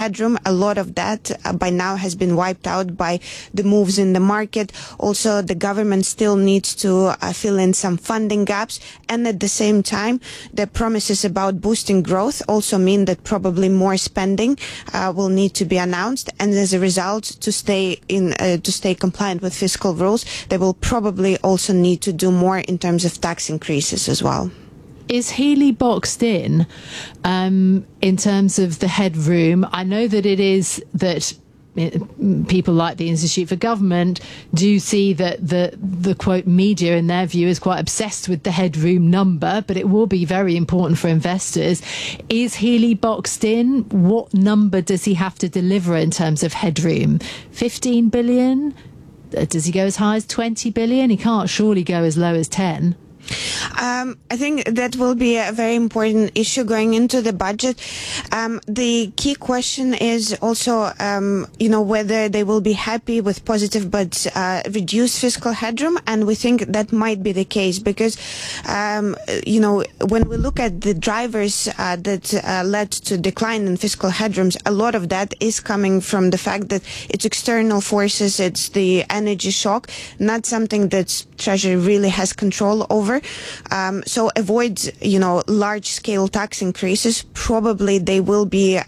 headroom. A lot of that by now has been wiped out by the moves in the market. Also, the government still needs to fill in some funding gaps. And at the same time, the promises about boosting growth also mean that probably more spending will need to be announced. And as a result, to stay compliant with fiscal rules, they will probably also need to do more in terms of tax increases as well. Is Healey boxed in terms of the headroom? I know that it is that people like the Institute for Government do see that the quote media in their view is quite obsessed with the headroom number, but it will be very important for investors. Is Healey boxed in? What number does he have to deliver in terms of headroom? 15 billion? Does he go as high as 20 billion? He can't surely go as low as 10. I think that will be a very important issue going into the budget. The key question is also, whether they will be happy with positive but reduced fiscal headroom. And we think that might be the case because, when we look at the drivers that led to decline in fiscal headrooms, a lot of that is coming from the fact that it's external forces, it's the energy shock, not something that Treasury really has control over. So avoid, large-scale tax increases. Probably they will be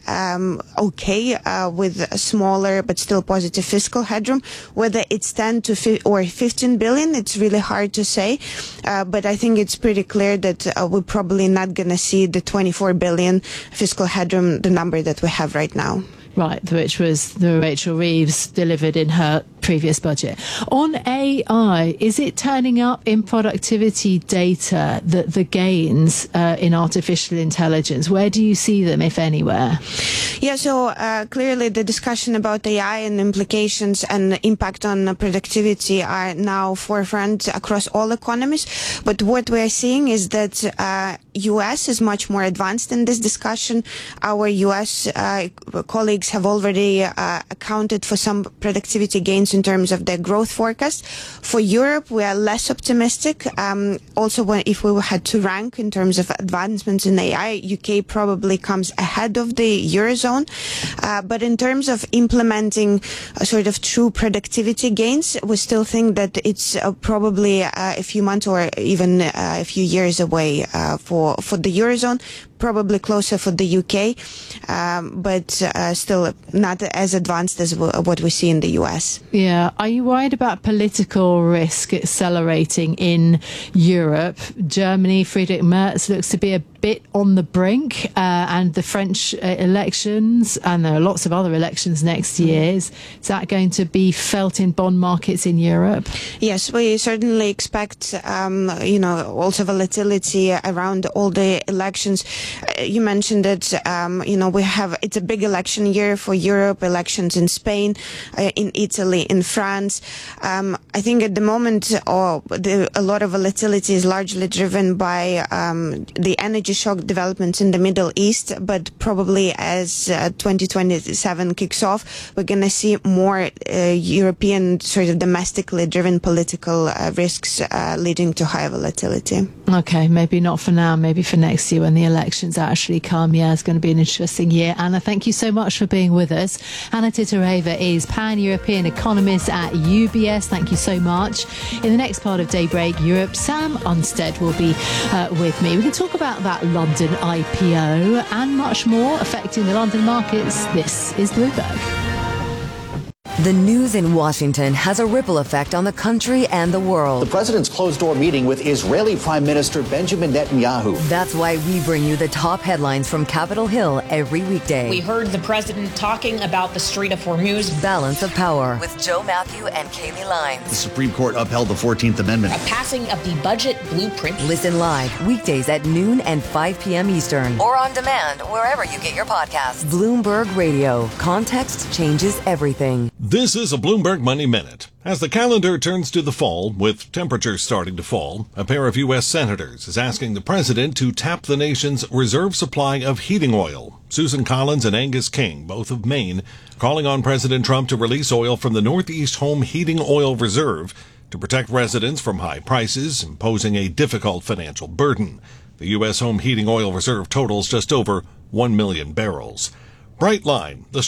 okay with a smaller but still positive fiscal headroom. Whether it's 10 to or 15 billion, it's really hard to say. But I think it's pretty clear that we're probably not going to see the 24 billion fiscal headroom, the number that we have right now. Right, which was the Rachel Reeves delivered in her previous budget. On AI, is it turning up in productivity data, the gains in artificial intelligence? Where do you see them, if anywhere? Yeah, so clearly the discussion about AI and implications and impact on productivity are now forefront across all economies. But what we are seeing is that US is much more advanced in this discussion. Our US colleagues have already accounted for some productivity gains in terms of their growth forecast. For Europe, we are less optimistic. Also, if we had to rank in terms of advancements in AI, UK probably comes ahead of the Eurozone. But in terms of implementing a sort of true productivity gains, we still think that it's probably a few months or even a few years away for the Eurozone. Probably closer for the UK, but still not as advanced as what we see in the US. Yeah. Are you worried about political risk accelerating in Europe? Germany, Friedrich Merz looks to be a bit on the brink, and the French elections, and there are lots of other elections next year. Is that going to be felt in bond markets in Europe? Yes, we certainly expect, also volatility around all the elections. You mentioned that, it's a big election year for Europe, elections in Spain, in Italy, in France. I think at the moment, a lot of volatility is largely driven by the energy shock developments in the Middle East, but probably as 2027 kicks off, we're going to see more European sort of domestically driven political risks leading to higher volatility. Okay, maybe not for now, maybe for next year when the elections actually come. Yeah, it's going to be an interesting year. Anna, thank you so much for being with us. Anna Titareva is Pan-European economist at UBS. Thank you so much. In the next part of Daybreak Europe, Sam Unstead will be with me. We can talk about that London IPO and much more affecting the London markets. This is Bloomberg. The news in Washington has a ripple effect on the country and the world. The president's closed-door meeting with Israeli Prime Minister Benjamin Netanyahu. That's why we bring you the top headlines from Capitol Hill every weekday. We heard the president talking about the Strait of Hormuz. Balance of Power with Joe Matthew and Kaylee Lyons. The Supreme Court upheld the 14th Amendment. A passing of the budget blueprint. Listen live weekdays at noon and 5 p.m. Eastern. Or on demand wherever you get your podcasts. Bloomberg Radio. Context changes everything. This is a Bloomberg Money Minute. As the calendar turns to the fall, with temperatures starting to fall, a pair of U.S. senators is asking the president to tap the nation's reserve supply of heating oil. Susan Collins and Angus King, both of Maine, calling on President Trump to release oil from the Northeast Home Heating Oil Reserve to protect residents from high prices, imposing a difficult financial burden. The U.S. Home Heating Oil Reserve totals just over 1 million barrels. Brightline, the